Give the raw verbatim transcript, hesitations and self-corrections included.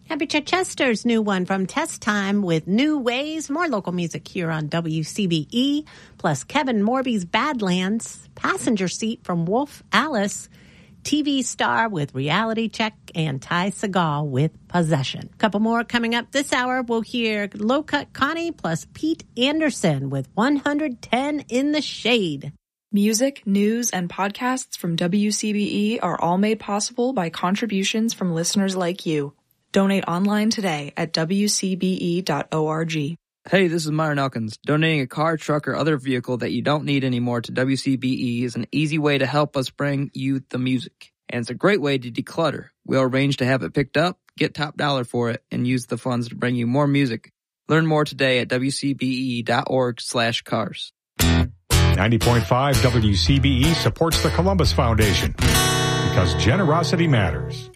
Happy Chichester's new one from Test Time with New Ways. More local music here on W C B E. Plus Kevin Morby's Badlands. Passenger Seat from Wolf Alice. T V Star with Reality Check. And Ty Segall with Possession. A couple more coming up this hour. We'll hear Low Cut Connie plus Pete Anderson with one hundred ten in the Shade. Music, news, and podcasts from W C B E are all made possible by contributions from listeners like you. Donate online today at w c b e dot org. Hey, this is Myron Elkins. Donating a car, truck, or other vehicle that you don't need anymore to W C B E is an easy way to help us bring you the music. And it's a great way to declutter. We'll arrange to have it picked up, get top dollar for it, and use the funds to bring you more music. Learn more today at w c b e dot org slash cars. ninety point five W C B E supports the Columbus Foundation because generosity matters.